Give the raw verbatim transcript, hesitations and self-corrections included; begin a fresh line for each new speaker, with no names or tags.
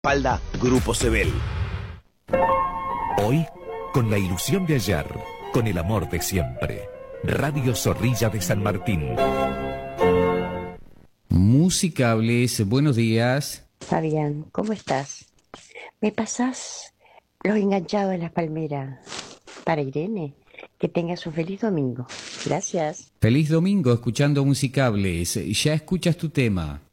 Espalda Grupo Sebel.
Hoy, con la ilusión de ayer, con el amor de siempre. Radio Zorrilla de San Martín.
Musicables, buenos días.
Fabián, ¿cómo estás? ¿Me pasás los enganchados de las palmeras para Irene? Que tengas un feliz domingo. Gracias.
Feliz domingo escuchando Musicables. Ya escuchas tu tema.